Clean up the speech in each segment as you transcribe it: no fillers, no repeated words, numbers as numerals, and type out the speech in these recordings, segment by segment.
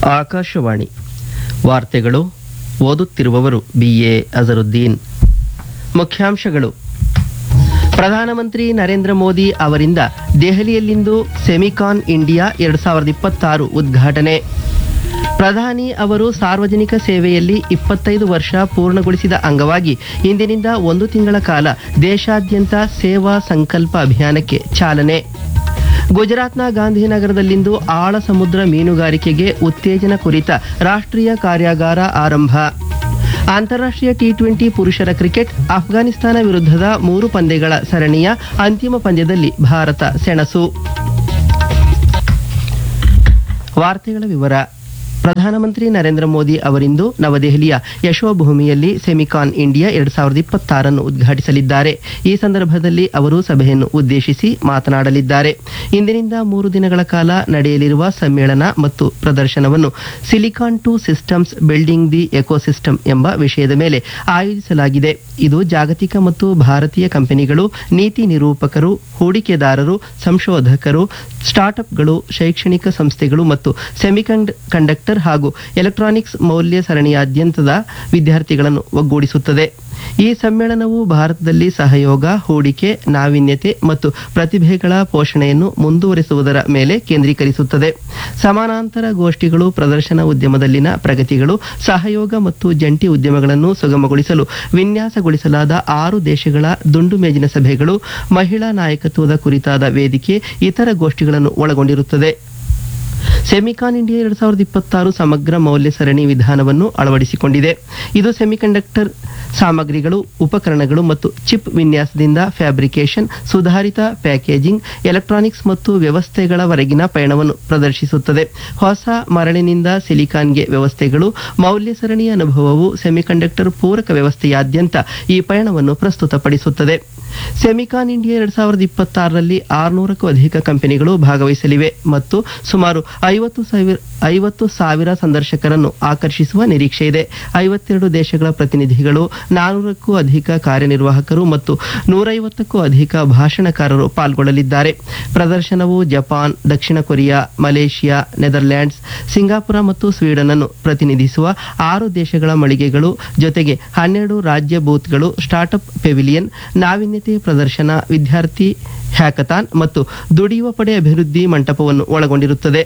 ಆಕಾಶವಾಣಿ ವಾರ್ತೆಗಳು ಓದುತ್ತಿರುವವರು ಬಿಎ ಅಜರುದ್ದೀನ್. ಮುಖ್ಯಾಂಶಗಳು: ಪ್ರಧಾನಮಂತ್ರಿ ನರೇಂದ್ರ ಮೋದಿ ಅವರಿಂದ ದೆಹಲಿಯಲ್ಲಿಂದು ಸೆಮಿಕಾನ್ ಇಂಡಿಯಾ 2026 ಉದ್ಘಾಟನೆ. ಪ್ರಧಾನಿ ಅವರು ಸಾರ್ವಜನಿಕ ಸೇವೆಯಲ್ಲಿ 25 ವರ್ಷ ಪೂರ್ಣಗೊಳಿಸಿದ ಅಂಗವಾಗಿ ಇಂದಿನಿಂದ 1 ತಿಂಗಳ ಕಾಲ ದೇಶಾದ್ಯಂತ ಸೇವಾ ಸಂಕಲ್ಪ ಅಭಿಯಾನಕ್ಕೆ ಚಾಲನೆ. ಗುಜರಾತ್ನ ಗಾಂಧಿನಗರದಲ್ಲಿಂದು ಆಳ ಸಮುದ್ರ ಮೀನುಗಾರಿಕೆಗೆ ಉತ್ತೇಜನ ಕುರಿತ ರಾಷ್ಟ್ರೀಯ ಕಾರ್ಯಾಗಾರ ಆರಂಭ. ಅಂತಾರಾಷ್ಟ್ರೀಯ ಟಿ20 ಪುರುಷರ ಕ್ರಿಕೆಟ್ ಅಫ್ಘಾನಿಸ್ತಾನ ವಿರುದ್ಧದ 3 ಪಂದ್ಯಗಳ ಸರಣಿಯ ಅಂತಿಮ ಪಂದ್ಯದಲ್ಲಿ ಭಾರತ ಸೆಣಸು. ವಾರ್ತೆಗಳ ವಿವರ. ಪ್ರಧಾನಮಂತ್ರಿ ನರೇಂದ್ರ ಮೋದಿ ಅವರಿಂದು ನವದೆಹಲಿಯ ಯಶೋಭೂಮಿಯಲ್ಲಿ ಸೆಮಿಕಾನ್ ಇಂಡಿಯಾ 2026 ಉದ್ಘಾಟಿಸಲಿದ್ದಾರೆ. ಈ ಸಂದರ್ಭದಲ್ಲಿ ಅವರು ಸಭೆಯನ್ನು ಉದ್ದೇಶಿಸಿ ಮಾತನಾಡಲಿದ್ದಾರೆ. ಇಂದಿನಿಂದ 3 ದಿನಗಳ ಕಾಲ ನಡೆಯಲಿರುವ ಸಮ್ಮೇಳನ ಮತ್ತು ಪ್ರದರ್ಶನವನ್ನು silicon to systems building the ecosystem ಎಂಬ ವಿಷಯದ ಮೇಲೆ ಆಯೋಜಿಸಲಾಗಿದೆ. ಇದು ಜಾಗತಿಕ ಮತ್ತು ಭಾರತೀಯ ಕಂಪನಿಗಳು, ನೀತಿ ನಿರೂಪಕರು, ಹೂಡಿಕೆದಾರರು, ಸಂಶೋಧಕರು, ಸ್ಟಾರ್ಟ್ಅಪ್ಗಳು, ಶೈಕ್ಷಣಿಕ ಸಂಸ್ಥೆಗಳು ಮತ್ತು ಸೆಮಿಕಂಡಕ್ಟರ್ ಹಾಗೂ ಎಲೆಕ್ಟ್ರಾನಿಕ್ಸ್ ಮೌಲ್ಯ ಸರಣಿಯಾದ್ಯಂತದ ವಿದ್ಯಾರ್ಥಿಗಳನ್ನು ಒಗ್ಗೂಡಿಸುತ್ತದೆ. ಈ ಸಮ್ಮೇಳನವು ಭಾರತದಲ್ಲಿ ಸಹಯೋಗ, ಹೂಡಿಕೆ, ನಾವೀನ್ಯತೆ ಮತ್ತು ಪ್ರತಿಭೆಗಳ ಪೋಷಣೆಯನ್ನು ಮುಂದುವರಿಸುವುದರ ಮೇಲೆ ಕೇಂದ್ರೀಕರಿಸುತ್ತದೆ. ಸಮಾನಾಂತರ ಗೋಷ್ಠಿಗಳು, ಪ್ರದರ್ಶನ ಉದ್ಯಮದಲ್ಲಿನ ಪ್ರಗತಿಗಳು, ಸಹಯೋಗ ಮತ್ತು ಜಂಟಿ ಉದ್ಯಮಗಳನ್ನು ಸುಗಮಗೊಳಿಸಲು ವಿನ್ಯಾಸಗೊಳಿಸಲಾದ 6 ದೇಶಗಳ ದುಂಡು ಮೇಜಿನ ಸಭೆಗಳು, ಮಹಿಳಾ ನಾಯಕತ್ವದ ಕುರಿತಾದ ವೇದಿಕೆ, ಇತರ ಗೋಷ್ಠಿಗಳನ್ನು ಒಳಗೊಂಡಿರುತ್ತದೆ. ಸೆಮಿಕಾನ್ ಇಂಡಿಯಾ 2026 ಸಮಗ್ರ ಮೌಲ್ಯ ಸರಣಿ ವಿಧಾನವನ್ನು ಅಳವಡಿಸಿಕೊಂಡಿದೆ. ಇದು ಸೆಮಿಕಂಡಕ್ಟರ್ ಸಾಮಗ್ರಿಗಳು, ಉಪಕರಣಗಳು ಮತ್ತು ಚಿಪ್ ವಿನ್ಯಾಸದಿಂದ ಫ್ಯಾಬ್ರಿಕೇಶನ್, ಸುಧಾರಿತ ಪ್ಯಾಕೇಜಿಂಗ್, ಎಲೆಕ್ಟ್ರಾನಿಕ್ಸ್ ಮತ್ತು ವ್ಯವಸ್ಥೆಗಳವರೆಗಿನ ಪಯಣವನ್ನು ಪ್ರದರ್ಶಿಸುತ್ತದೆ. ಹೊಸ ಮರಳಿನಿಂದ ಸಿಲಿಕಾನ್ಗೆ ವ್ಯವಸ್ಥೆಗಳು, ಮೌಲ್ಯ ಸರಣಿಯ ಅನುಭವವು ಸೆಮಿಕಂಡಕ್ಟರ್ ಪೂರಕ ವ್ಯವಸ್ಥೆಯಾದ್ಯಂತ ಈ ಪಯಣವನ್ನು ಪ್ರಸ್ತುತಪಡಿಸುತ್ತದೆ. ಸೆಮಿಕಾನ್ ಇಂಡಿಯಾ 2026ರಲ್ಲಿ 600ಕ್ಕೂ ಅಧಿಕ ಕಂಪನಿಗಳು ಭಾಗವಹಿಸಲಿವೆ ಮತ್ತು ಸುಮಾರು 50,000 ಸಂದರ್ಶಕರನ್ನು ಆಕರ್ಷಿಸುವ ನಿರೀಕ್ಷೆ ಇದೆ. 52 ದೇಶಗಳ ಪ್ರತಿನಿಧಿಗಳು, 400ಕ್ಕೂ ಅಧಿಕ ಕಾರ್ಯನಿರ್ವಾಹಕರು ಮತ್ತು 150ಕ್ಕೂ ಅಧಿಕ ಭಾಷಣಕಾರರು ಪಾಲ್ಗೊಳ್ಳಲಿದ್ದಾರೆ. ಪ್ರದರ್ಶನವು ಜಪಾನ್, ದಕ್ಷಿಣ ಕೊರಿಯಾ, ಮಲೇಷಿಯಾ, ನೆದರ್ಲ್ಯಾಂಡ್ಸ್, ಸಿಂಗಾಪುರ ಮತ್ತು ಸ್ವೀಡನ್ ಅನ್ನು ಪ್ರತಿನಿಧಿಸುವ 6 ದೇಶಗಳ ಮಳಿಗೆಗಳು ಜೊತೆಗೆ 12 ರಾಜ್ಯ ಬೂತ್ಗಳು, ಸ್ಟಾರ್ಟ್ಅಪ್ ಪೆವಿಲಿಯನ್, ನಾವೀನ್ಯತೆ ಪ್ರದರ್ಶನ, ವಿದ್ಯಾರ್ಥಿ ಹ್ಯಾಕಥಾನ್ ಮತ್ತು ದುಡಿಯುವ ಪಡೆ ಅಭಿವೃದ್ಧಿ ಮಂಟಪವನ್ನು ಒಳಗೊಂಡಿರುತ್ತದೆ.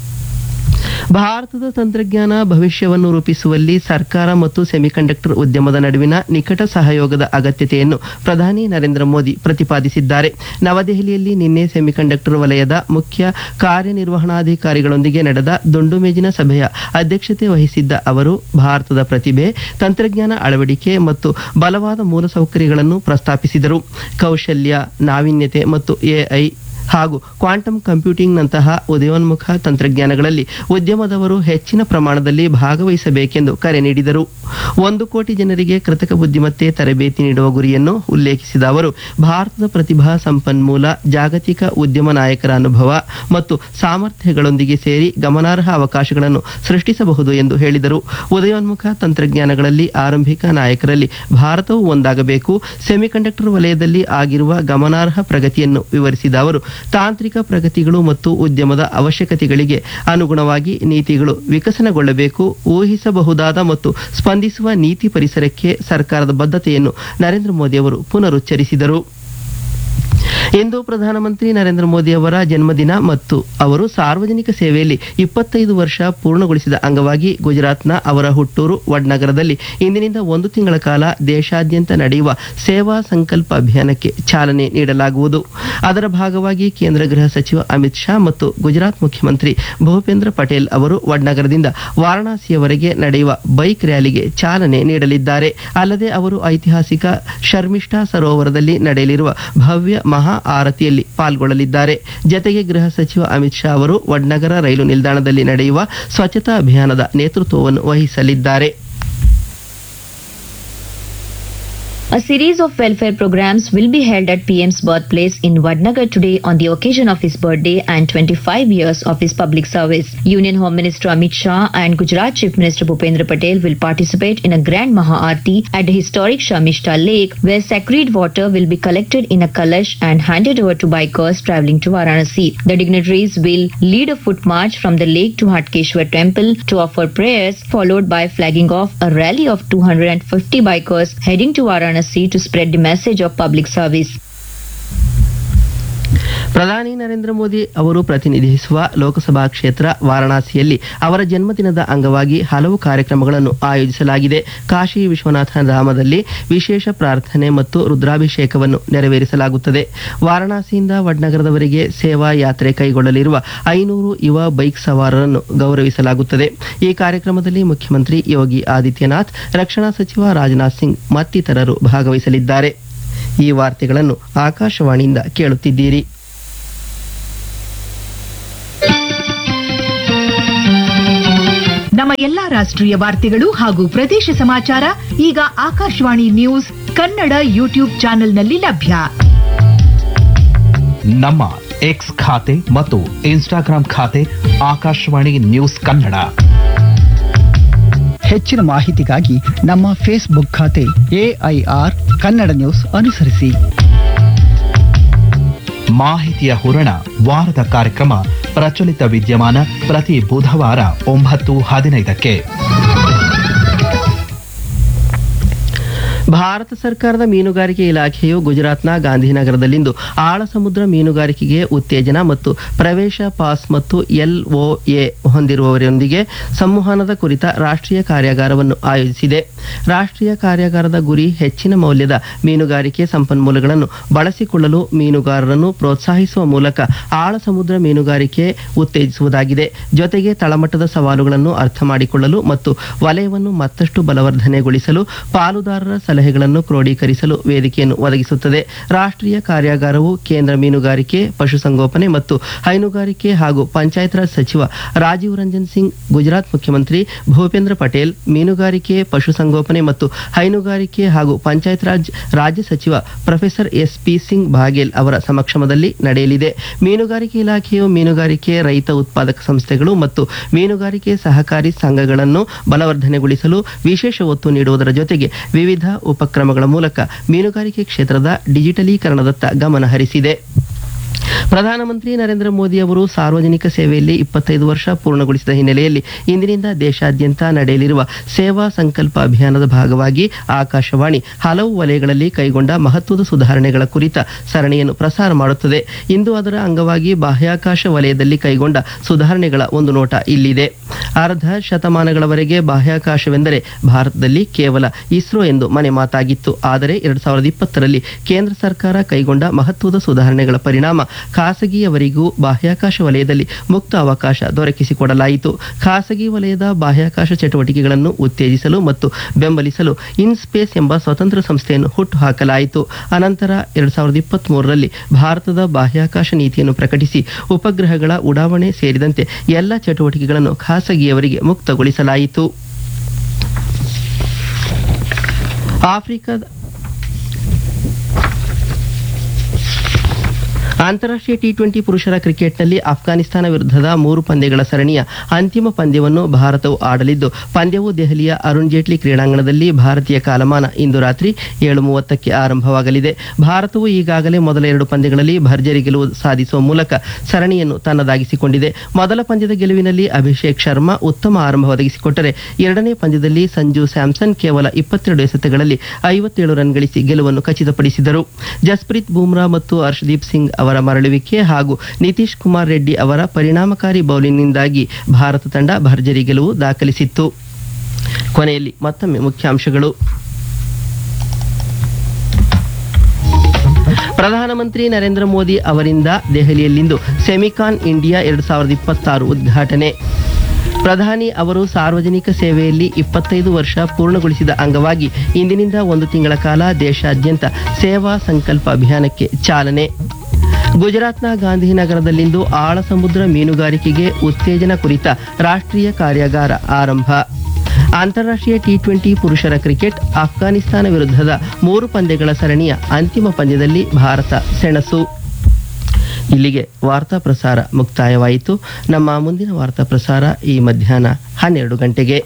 ಭಾರತದ ತಂತ್ರಜ್ಞಾನ ಭವಿಷ್ಯವನ್ನು ರೂಪಿಸುವಲ್ಲಿ ಸರ್ಕಾರ ಮತ್ತು ಸೆಮಿಕಂಡಕ್ಟರ್ ಉದ್ಯಮದ ನಡುವಿನ ನಿಕಟ ಸಹಯೋಗದ ಅಗತ್ಯತೆಯನ್ನು ಪ್ರಧಾನಿ ನರೇಂದ್ರ ಮೋದಿ ಪ್ರತಿಪಾದಿಸಿದ್ದಾರೆ. ನವದೆಹಲಿಯಲ್ಲಿ ನಿನ್ನೆ ಸೆಮಿಕಂಡಕ್ಟರ್ ವಲಯದ ಮುಖ್ಯ ಕಾರ್ಯನಿರ್ವಹಣಾಧಿಕಾರಿಗಳೊಂದಿಗೆ ನಡೆದ ದುಂಡು ಮೇಜಿನ ಸಭೆಯ ಅಧ್ಯಕ್ಷತೆ ವಹಿಸಿದ್ದ ಅವರು ಭಾರತದ ಪ್ರತಿಭೆ, ತಂತ್ರಜ್ಞಾನ ಅಳವಡಿಕೆ ಮತ್ತು ಬಲವಾದ ಮೂಲಸೌಕರ್ಯಗಳನ್ನು ಪ್ರಸ್ತಾಪಿಸಿದರು. ಕೌಶಲ್ಯ, ನಾವೀನ್ಯತೆ ಮತ್ತು ಎಐ ಹಾಗೂ ಕ್ವಾಂಟಮ್ ಕಂಪ್ಯೂಟಿಂಗ್ನಂತಹ ಉದಯೋನ್ಮುಖ ತಂತ್ರಜ್ಞಾನಗಳಲ್ಲಿ ಉದ್ಯಮದವರು ಹೆಚ್ಚಿನ ಪ್ರಮಾಣದಲ್ಲಿ ಭಾಗವಹಿಸಬೇಕೆಂದು ಕರೆ ನೀಡಿದರು. 1 ಕೋಟಿ ಜನರಿಗೆ ಕೃತಕ ಬುದ್ಧಿಮತ್ತೆ ತರಬೇತಿ ನೀಡುವ ಗುರಿಯನ್ನು ಉಲ್ಲೇಖಿಸಿದ ಅವರು ಭಾರತದ ಪ್ರತಿಭಾ ಸಂಪನ್ಮೂಲ, ಜಾಗತಿಕ ಉದ್ಯಮ ನಾಯಕರ ಅನುಭವ ಮತ್ತು ಸಾಮರ್ಥ್ಯಗಳೊಂದಿಗೆ ಸೇರಿ ಗಮನಾರ್ಹ ಅವಕಾಶಗಳನ್ನು ಸೃಷ್ಟಿಸಬಹುದು ಎಂದು ಹೇಳಿದರು. ಉದಯೋನ್ಮುಖ ತಂತ್ರಜ್ಞಾನಗಳಲ್ಲಿ ಆರಂಭಿಕ ನಾಯಕರಲ್ಲಿ ಭಾರತವು ಒಂದಾಗಬೇಕು. ಸೆಮಿಕಂಡಕ್ಟರ್ ವಲಯದಲ್ಲಿ ಆಗಿರುವ ಗಮನಾರ್ಹ ಪ್ರಗತಿಯನ್ನು ವಿವರಿಸಿದ ಅವರು ತಾಂತ್ರಿಕ ಪ್ರಗತಿಗಳು ಮತ್ತು ಉದ್ಯಮದ ಅವಶ್ಯಕತೆಗಳಿಗೆ ಅನುಗುಣವಾಗಿ ನೀತಿಗಳು ವಿಕಸನಗೊಳ್ಳಬೇಕು. ಊಹಿಸಬಹುದಾದ ಮತ್ತು ಸ್ಪಂದಿಸುವ ನೀತಿ ಪರಿಸರಕ್ಕೆ ಸರ್ಕಾರದ ಬದ್ಧತೆಯನ್ನು ನರೇಂದ್ರ ಮೋದಿ ಅವರು ಪುನರುಚ್ಚರಿಸಿದರು. ಇಂದು ಪ್ರಧಾನಮಂತ್ರಿ ನರೇಂದ್ರ ಮೋದಿ ಅವರ ಜನ್ಮದಿನ ಮತ್ತು ಅವರು ಸಾರ್ವಜನಿಕ ಸೇವೆಯಲ್ಲಿ 25 ವರ್ಷ ಪೂರ್ಣಗೊಳಿಸಿದ ಅಂಗವಾಗಿ ಗುಜರಾತ್ನ ಅವರ ಹುಟ್ಟೂರು ವಡ್ನಗರದಲ್ಲಿ ಇಂದಿನಿಂದ 1 ತಿಂಗಳ ಕಾಲ ದೇಶಾದ್ಯಂತ ನಡೆಯುವ ಸೇವಾ ಸಂಕಲ್ಪ ಅಭಿಯಾನಕ್ಕೆ ಚಾಲನೆ ನೀಡಲಾಗುವುದು. ಅದರ ಭಾಗವಾಗಿ ಕೇಂದ್ರ ಗೃಹ ಸಚಿವ ಅಮಿತ್ ಶಾ ಮತ್ತು ಗುಜರಾತ್ ಮುಖ್ಯಮಂತ್ರಿ ಭೂಪೇಂದ್ರ ಪಟೇಲ್ ಅವರು ವಡ್ನಗರದಿಂದ ವಾರಣಾಸಿಯವರೆಗೆ ನಡೆಯುವ ಬೈಕ್ ರ್ಯಾಲಿಗೆ ಚಾಲನೆ ನೀಡಲಿದ್ದಾರೆ. ಅಲ್ಲದೆ ಅವರು ಐತಿಹಾಸಿಕ ಶರ್ಮಿಷ್ಠಾ ಸರೋವರದಲ್ಲಿ ನಡೆಯಲಿರುವ ಭವ್ಯ ಮಹಾ ಆರತಿಯಲ್ಲಿ ಪಾಲ್ಗೊಳ್ಳಲಿದ್ದಾರೆ. ಜತೆಗೆ ಗೃಹ ಸಚಿವ ಅಮಿತ್ ಶಾ ಅವರು ವಡ್ನಗರ ರೈಲು ನಿಲ್ದಾಣದಲ್ಲಿ ನಡೆಯುವ ಸ್ವಚ್ಛತಾ ಅಭಿಯಾನದ ನೇತೃತ್ವವನ್ನು ವಹಿಸಲಿದ್ದಾರೆ. A series of welfare programs will be held at PM's birthplace in Vadnagar today on the occasion of his birthday and 25 years of his public service. Union Home Minister Amit Shah and Gujarat Chief Minister Bhupendra Patel will participate in a grand Maha-Aarti at the historic Shamishta Lake, where sacred water will be collected in a kalash and handed over to bikers travelling to Varanasi. The dignitaries will lead a foot march from the lake to Hatkeshwar Temple to offer prayers, followed by flagging off a rally of 250 bikers heading to Varanasi to spread the message of public service. ಪ್ರಧಾನಿ ನರೇಂದ್ರ ಮೋದಿ ಅವರು ಪ್ರತಿನಿಧಿಸುವ ಲೋಕಸಭಾ ಕ್ಷೇತ್ರ ವಾರಣಾಸಿಯಲ್ಲಿ ಅವರ ಜನ್ಮದಿನದ ಅಂಗವಾಗಿ ಹಲವು ಕಾರ್ಯಕ್ರಮಗಳನ್ನು ಆಯೋಜಿಸಲಾಗಿದೆ. ಕಾಶಿ ವಿಶ್ವನಾಥ ಧಾಮದಲ್ಲಿ ವಿಶೇಷ ಪ್ರಾರ್ಥನೆ ಮತ್ತು ರುದ್ರಾಭಿಷೇಕವನ್ನು ನೆರವೇರಿಸಲಾಗುತ್ತದೆ. ವಾರಣಾಸಿಯಿಂದ ವಡ್ನಗರದವರೆಗೆ ಸೇವಾ ಯಾತ್ರೆ ಕೈಗೊಳ್ಳಲಿರುವ 500 ಯುವ ಬೈಕ್ ಸವಾರರನ್ನು ಗೌರವಿಸಲಾಗುತ್ತದೆ. ಈ ಕಾರ್ಯಕ್ರಮದಲ್ಲಿ ಮುಖ್ಯಮಂತ್ರಿ ಯೋಗಿ ಆದಿತ್ಯನಾಥ್, ರಕ್ಷಣಾ ಸಚಿವ ರಾಜನಾಥ್ ಸಿಂಗ್ ಮತ್ತಿತರರು ಭಾಗವಹಿಸಲಿದ್ದಾರೆ. ಈ ವಾರ್ತೆಗಳನ್ನು ಆಕಾಶವಾಣಿಯಿಂದ ಕೇಳುತ್ತಿದ್ದೀರಿ. ನಮ್ಮ ಎಲ್ಲಾ ರಾಷ್ಟ್ರೀಯ ವಾರ್ತೆಗಳು ಹಾಗೂ ಪ್ರದೇಶ ಸಮಾಚಾರ ಈಗ ಆಕಾಶವಾಣಿ ನ್ಯೂಸ್ ಕನ್ನಡ ಯೂಟ್ಯೂಬ್ ಚಾನೆಲ್ನಲ್ಲಿ ಲಭ್ಯ. ನಮ್ಮ ಎಕ್ಸ್ ಖಾತೆ ಮತ್ತು ಇನ್ಸ್ಟಾಗ್ರಾಂ ಖಾತೆ ಆಕಾಶವಾಣಿ ನ್ಯೂಸ್ ಕನ್ನಡ. ಹೆಚ್ಚಿನ ಮಾಹಿತಿಗಾಗಿ ನಮ್ಮ ಫೇಸ್ಬುಕ್ ಖಾತೆ AIR ಕನ್ನಡ ನ್ಯೂಸ್ ಅನುಸರಿಸಿ. ಮಾಹಿತಿಯ ಹೂರಣ ವಾರದ ಕಾರ್ಯಕ್ರಮ ಪ್ರಚಲಿತ ವಿದ್ಯಮಾನ ಪ್ರತಿ ಬುಧವಾರ 9:15ಕ್ಕೆ. ಭಾರತ ಸರ್ಕಾರದ ಮೀನುಗಾರಿಕೆ ಇಲಾಖೆಯು ಗುಜರಾತ್ನ ಗಾಂಧಿನಗರದಲ್ಲಿಂದು ಆಳ ಸಮುದ್ರ ಮೀನುಗಾರಿಕೆಗೆ ಉತ್ತೇಜನ ಮತ್ತು ಪ್ರವೇಶ ಪಾಸ್ ಮತ್ತು LOA ಹೊಂದಿರುವವರೊಂದಿಗೆ ಸಂವಹನದ ಕುರಿತ ರಾಷ್ಟ್ರೀಯ ಕಾರ್ಯಾಗಾರವನ್ನು ಆಯೋಜಿಸಿದೆ. ರಾಷ್ಟ್ರೀಯ ಕಾರ್ಯಾಗಾರದ ಗುರಿ ಹೆಚ್ಚಿನ ಮೌಲ್ಯದ ಮೀನುಗಾರಿಕೆ ಸಂಪನ್ಮೂಲಗಳನ್ನು ಬಳಸಿಕೊಳ್ಳಲು ಮೀನುಗಾರರನ್ನು ಪ್ರೋತ್ಸಾಹಿಸುವ ಮೂಲಕ ಆಳ ಸಮುದ್ರ ಮೀನುಗಾರಿಕೆ ಉತ್ತೇಜಿಸುವುದಾಗಿದೆ. ಜೊತೆಗೆ ತಳಮಟ್ಟದ ಸವಾಲುಗಳನ್ನು ಅರ್ಥ ಮಾಡಿಕೊಳ್ಳಲು ಮತ್ತು ವಲಯವನ್ನು ಮತ್ತಷ್ಟು ಬಲವರ್ಧನೆಗೊಳಿಸಲು ಪಾಲುದಾರರ ಸಲಹೆಗಳನ್ನು ಕ್ರೋಢೀಕರಿಸಲು ವೇದಿಕೆಯನ್ನು ಒದಗಿಸುತ್ತದೆ. ರಾಷ್ಟ್ರೀಯ ಕಾರ್ಯಾಗಾರವು ಕೇಂದ್ರ ಮೀನುಗಾರಿಕೆ, ಪಶುಸಂಗೋಪನೆ ಮತ್ತು ಹೈನುಗಾರಿಕೆ ಹಾಗೂ ಪಂಚಾಯತ್ ರಾಜ್ ಸಚಿವ ರಾಜೀವ್ ರಂಜನ್ ಸಿಂಗ್, ಗುಜರಾತ್ ಮುಖ್ಯಮಂತ್ರಿ ಭೂಪೇಂದ್ರ ಪಟೇಲ್, ಮೀನುಗಾರಿಕೆ, ಪಶುಸಂಗೋಪನೆ ಮತ್ತು ಹೈನುಗಾರಿಕೆ ಹಾಗೂ ಪಂಚಾಯತ್ ರಾಜ್ ರಾಜ್ಯ ಸಚಿವ ಪ್ರೊಫೆಸರ್ SP ಸಿಂಗ್ ಬಾಘೇಲ್ ಅವರ ಸಮಕ್ಷಮದಲ್ಲಿ ನಡೆಯಲಿದೆ. ಮೀನುಗಾರಿಕೆ ಇಲಾಖೆಯು ಮೀನುಗಾರಿಕೆ ರೈತ ಉತ್ಪಾದಕ ಸಂಸ್ಥೆಗಳು ಮತ್ತು ಮೀನುಗಾರಿಕೆ ಸಹಕಾರಿ ಸಂಘಗಳನ್ನು ಬಲವರ್ಧನೆಗೊಳಿಸಲು ವಿಶೇಷ ಒತ್ತು ನೀಡುವುದರ ಜೊತೆಗೆ ವಿವಿಧ ಉಪಕ್ರಮಗಳ ಮೂಲಕ ಮೀನುಗಾರಿಕೆ ಕ್ಷೇತ್ರದ ಡಿಜಿಟಲೀಕರಣದತ್ತ ಗಮನ ಹರಿಸಿದೆ. ಪ್ರಧಾನಮಂತ್ರಿ ನರೇಂದ್ರ ಮೋದಿ ಅವರು ಸಾರ್ವಜನಿಕ ಸೇವೆಯಲ್ಲಿ 25 ವರ್ಷ ಪೂರ್ಣಗೊಳಿಸಿದ ಹಿನ್ನೆಲೆಯಲ್ಲಿ ಇಂದಿನಿಂದ ದೇಶಾದ್ಯಂತ ನಡೆಯಲಿರುವ ಸೇವಾ ಸಂಕಲ್ಪ ಅಭಿಯಾನದ ಭಾಗವಾಗಿ ಆಕಾಶವಾಣಿ ಹಲವು ವಲಯಗಳಲ್ಲಿ ಕೈಗೊಂಡ ಮಹತ್ವದ ಸುಧಾರಣೆಗಳ ಕುರಿತ ಸರಣಿಯನ್ನು ಪ್ರಸಾರ ಮಾಡುತ್ತದೆ. ಇಂದು ಅದರ ಅಂಗವಾಗಿ ಬಾಹ್ಯಾಕಾಶ ವಲಯದಲ್ಲಿ ಕೈಗೊಂಡ ಸುಧಾರಣೆಗಳ ಒಂದು ನೋಟ ಇಲ್ಲಿದೆ. ಅರ್ಧ ಶತಮಾನಗಳವರೆಗೆ ಬಾಹ್ಯಾಕಾಶವೆಂದರೆ ಭಾರತದಲ್ಲಿ ಕೇವಲ ಇಸ್ರೋ ಎಂದು ಮನೆ ಮಾತಾಗಿತ್ತು. ಆದರೆ 2020ರಲ್ಲಿ ಕೇಂದ್ರ ಸರ್ಕಾರ ಕೈಗೊಂಡ ಮಹತ್ವದ ಸುಧಾರಣೆಗಳ ಪರಿಣಾಮ ಖಾಸಗಿಯವರಿಗೂ ಬಾಹ್ಯಾಕಾಶ ವಲಯದಲ್ಲಿ ಮುಕ್ತ ಅವಕಾಶ ದೊರಕಿಸಿಕೊಡಲಾಯಿತು. ಖಾಸಗಿ ವಲಯದ ಬಾಹ್ಯಾಕಾಶ ಚಟುವಟಿಕೆಗಳನ್ನು ಉತ್ತೇಜಿಸಲು ಮತ್ತು ಬೆಂಬಲಿಸಲು ಇನ್ಸ್ಪೇಸ್ ಎಂಬ ಸ್ವತಂತ್ರ ಸಂಸ್ಥೆಯನ್ನು ಹುಟ್ಟುಹಾಕಲಾಯಿತು. ಅನಂತರ 2023ರಲ್ಲಿ ಭಾರತದ ಬಾಹ್ಯಾಕಾಶ ನೀತಿಯನ್ನು ಪ್ರಕಟಿಸಿ ಉಪಗ್ರಹಗಳ ಉಡಾವಣೆ ಸೇರಿದಂತೆ ಎಲ್ಲ ಚಟುವಟಿಕೆಗಳನ್ನು ಖಾಸಗಿಯವರಿಗೆ ಮುಕ್ತಗೊಳಿಸಲಾಯಿತು. ಆಫ್ರಿಕಾದ ಅಂತಾರಾಷ್ಟ್ರೀಯ T20 ಪುರುಷರ ಕ್ರಿಕೆಟ್ನಲ್ಲಿ ಅಫ್ಘಾನಿಸ್ತಾನ ವಿರುದ್ಧದ 3 ಪಂದ್ಯಗಳ ಸರಣಿಯ ಅಂತಿಮ ಪಂದ್ಯವನ್ನು ಭಾರತವು ಆಡಲಿದ್ದು, ಪಂದ್ಯವು ದೆಹಲಿಯ ಅರುಣ್ ಜೇಟ್ಲಿ ಕ್ರೀಡಾಂಗಣದಲ್ಲಿ ಭಾರತೀಯ ಕಾಲಮಾನ ಇಂದು ರಾತ್ರಿ 7:30ಕ್ಕೆ ಆರಂಭವಾಗಲಿದೆ. ಭಾರತವು ಈಗಾಗಲೇ ಮೊದಲ 2 ಪಂದ್ಯಗಳಲ್ಲಿ ಭರ್ಜರಿ ಗೆಲುವು ಸಾಧಿಸುವ ಮೂಲಕ ಸರಣಿಯನ್ನು ತನ್ನದಾಗಿಸಿಕೊಂಡಿದೆ. ಮೊದಲ ಪಂದ್ಯದ ಗೆಲುವಿನಲ್ಲಿ ಅಭಿಷೇಕ್ ಶರ್ಮಾ ಉತ್ತಮ ಆರಂಭ ಒದಗಿಸಿಕೊಟ್ಟರೆ, ಎರಡನೇ ಪಂದ್ಯದಲ್ಲಿ ಸಂಜು ಸ್ಯಾಮ್ಸನ್ ಕೇವಲ 22 ಎಸೆತಗಳಲ್ಲಿ 57 ರನ್ ಗಳಿಸಿ ಗೆಲುವನ್ನು ಖಚಿತಪಡಿಸಿದರು. ಜಸ್ಪ್ರೀತ್ ಬುಮ್ರಾ ಮತ್ತು ಹರ್ಷದೀಪ್ ಸಿಂಗ್ ಅವರ ಮರಳುವಿಕೆ ಹಾಗೂ ನಿತೀಶ್ ಕುಮಾರ್ ರೆಡ್ಡಿ ಅವರ ಪರಿಣಾಮಕಾರಿ ಬೌಲಿಂಗ್ನಿಂದಾಗಿ ಭಾರತ ತಂಡ ಭರ್ಜರಿ ಗೆಲುವು ದಾಖಲಿಸಿತ್ತು. ಕೊನೆಯಲ್ಲಿ ಮತ್ತೊಮ್ಮೆ ಮುಖ್ಯಾಂಶಗಳು. ಪ್ರಧಾನಮಂತ್ರಿ ನರೇಂದ್ರ ಮೋದಿ ಅವರಿಂದ ದೆಹಲಿಯಲ್ಲಿಂದು ಸೆಮಿಕಾನ್ ಇಂಡಿಯಾ 2026 ಉದ್ಘಾಟನೆ. ಪ್ರಧಾನಿ ಅವರು ಸಾರ್ವಜನಿಕ ಸೇವೆಯಲ್ಲಿ 25 ವರ್ಷ ಪೂರ್ಣಗೊಳಿಸಿದ ಅಂಗವಾಗಿ ಇಂದಿನಿಂದ 1 ತಿಂಗಳ ಕಾಲ ದೇಶಾದ್ಯಂತ ಸೇವಾ ಸಂಕಲ್ಪ ಅಭಿಯಾನಕ್ಕೆ ಚಾಲನೆ. ಗುಜರಾತ್ನ ಗಾಂಧಿನಗರದಲ್ಲಿಂದು ಆಳ ಸಮುದ್ರ ಮೀನುಗಾರಿಕೆಗೆ ಉತ್ತೇಜನ ಕುರಿತ ರಾಷ್ಟ್ರೀಯ ಕಾರ್ಯಾಗಾರ ಆರಂಭ. ಅಂತಾರಾಷ್ಟ್ರೀಯ ಟಿ20 ಪುರುಷರ ಕ್ರಿಕೆಟ್ ಅಫ್ಘಾನಿಸ್ತಾನ ವಿರುದ್ಧದ 3 ಪಂದ್ಯಗಳ ಸರಣಿಯ ಅಂತಿಮ ಪಂದ್ಯದಲ್ಲಿ ಭಾರತ ಸೆಣಸು. ಇಲ್ಲಿಗೆ ವಾರ್ತಾ ಪ್ರಸಾರ ಮುಕ್ತಾಯವಾಯಿತು. ನಮ್ಮ ಮುಂದಿನ ವಾರ್ತಾ ಪ್ರಸಾರ ಈ ಮಧ್ಯಾಹ್ನ 12 ಗಂಟೆಗೆ.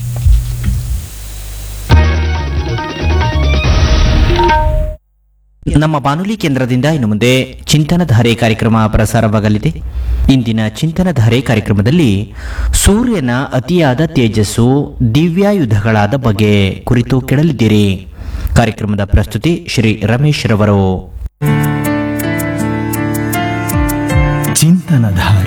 ನಮ್ಮ ಬಾನುಲಿ ಕೇಂದ್ರದಿಂದ ಇನ್ನು ಮುಂದೆ ಚಿಂತನಧಾರೆ ಕಾರ್ಯಕ್ರಮ ಪ್ರಸಾರವಾಗಲಿದೆ. ಇಂದಿನ ಚಿಂತನಧಾರೆ ಕಾರ್ಯಕ್ರಮದಲ್ಲಿ ಸೂರ್ಯನ ಅತಿಯಾದ ತೇಜಸ್ಸು ದಿವ್ಯಾಯುಧಗಳಾದ ಬಗೆ ಕುರಿತು ಕೇಳಲಿದ್ದೀರಿ. ಕಾರ್ಯಕ್ರಮದ ಪ್ರಸ್ತುತಿ ಶ್ರೀ ರಮೇಶ್ ರವರು. ಚಿಂತನಧಾರೆ